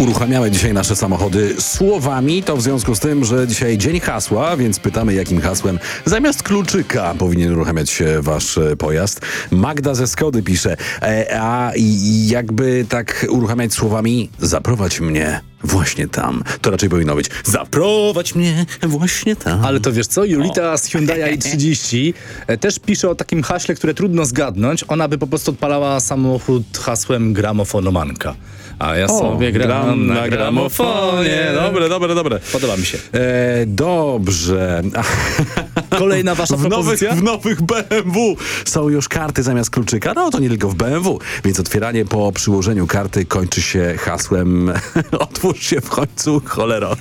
Uruchamiamy dzisiaj nasze samochody słowami. To w związku z tym, że dzisiaj dzień hasła, więc pytamy, jakim hasłem zamiast kluczyka powinien uruchamiać się wasz pojazd. Magda ze Skody pisze, a jakby tak uruchamiać słowami, zaprowadź mnie właśnie tam. To raczej powinno być zaprowadź mnie właśnie tam. Ale to wiesz co, Julita z Hyundai i30 też pisze o takim haśle, które trudno zgadnąć. Ona by po prostu odpalała samochód hasłem gramofonomanka. A ja sobie gram na gramofonie. Dobre. Podoba mi się. Dobrze. Kolejna wasza propozycja? W nowych BMW są już karty zamiast kluczyka. No to nie tylko w BMW, więc otwieranie po przyłożeniu karty kończy się hasłem otwórz się w końcu, cholero.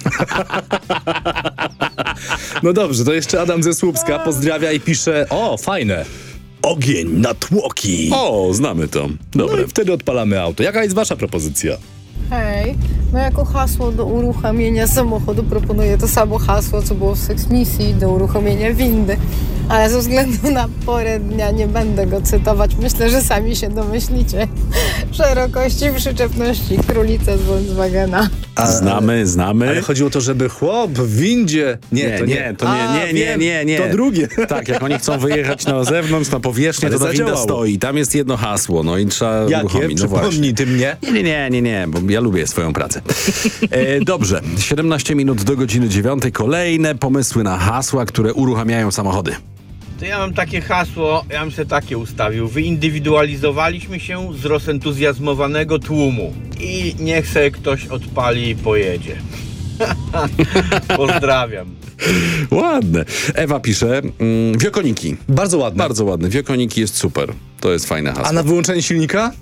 No dobrze, to jeszcze Adam ze Słupska pozdrawia i pisze, o, fajne. Ogień na tłoki. O, znamy to. Dobre. No i wtedy odpalamy auto. Jaka jest wasza propozycja? Hej, no jako hasło do uruchomienia samochodu proponuję to samo hasło, co było w Sex Misji do uruchomienia windy. Ale ze względu na porę dnia nie będę go cytować. Myślę, że sami się domyślicie. Szerokości przyczepności królice z Volkswagena. Znamy. Ale chodziło o to, żeby chłop w windzie... Nie. Nie. To drugie. Tak, jak oni chcą wyjechać na zewnątrz, na powierzchnię, Ale to ta winda zadziałało. stoi. Tam jest jedno hasło, no i trzeba uruchomić. No właśnie. Przypomnij ty mnie. Nie, bo ja lubię swoją pracę. Dobrze, 17 minut do godziny 9. Kolejne pomysły na hasła, które uruchamiają samochody. To ja mam takie hasło, ja bym sobie takie ustawił. Wyindywidualizowaliśmy się z rozentuzjazmowanego tłumu. I niech sobie ktoś odpali i pojedzie. Pozdrawiam. Ładne. Ewa pisze, wiokoniki. Bardzo ładne. Bardzo ładne. Wiokoniki jest super. To jest fajne hasło. A na wyłączenie silnika?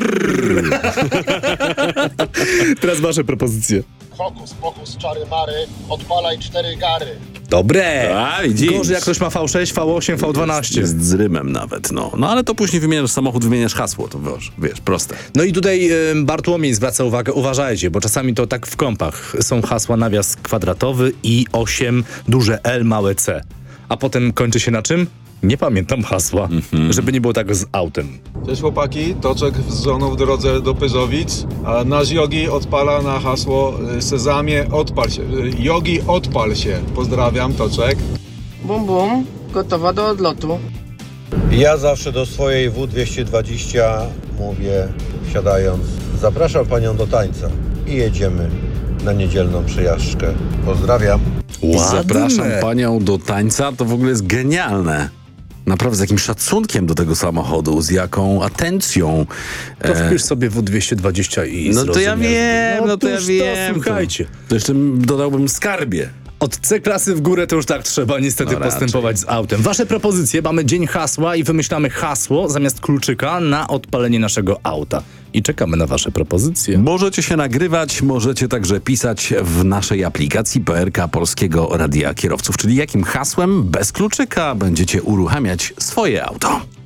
Teraz wasze propozycje. Hokus pokus, czary mary, odpalaj 4 gary. Dobre. A, widzisz. Gorzej jak ktoś ma V6, V8, V12. Jest z rymem nawet, no. No ale to później wymieniasz samochód, wymieniasz hasło, to wiesz, proste. No i tutaj Bartłomiej zwraca uwagę, uważajcie, bo czasami to tak w kompach są hasła nawias kwadratowy i 8, duże L, małe C. A potem kończy się na czym? Nie pamiętam hasła, żeby nie było tak z autem. Cześć chłopaki, Toczek z żoną w drodze do Pyrzowic, a nasz Jogi odpala na hasło Sezamie odpal się. Jogi odpal się. Pozdrawiam, Toczek. Bum bum, gotowa do odlotu. Ja zawsze do swojej W220 mówię, wsiadając, zapraszam panią do tańca i jedziemy na niedzielną przejażdżkę. Pozdrawiam. Zapraszam panią do tańca, to w ogóle jest genialne. Naprawdę z jakim szacunkiem do tego samochodu, z jaką atencją. To wpisz sobie W220 i No to ja wiem, słuchajcie. To jeszcze dodałbym skarbie. Od C-klasy w górę to już tak trzeba niestety postępować z autem. Wasze propozycje, mamy dzień hasła i wymyślamy hasło zamiast kluczyka na odpalenie naszego auta. I czekamy na wasze propozycje. Możecie się nagrywać, możecie także pisać w naszej aplikacji PRK Polskiego Radia Kierowców, czyli jakim hasłem bez kluczyka będziecie uruchamiać swoje auto.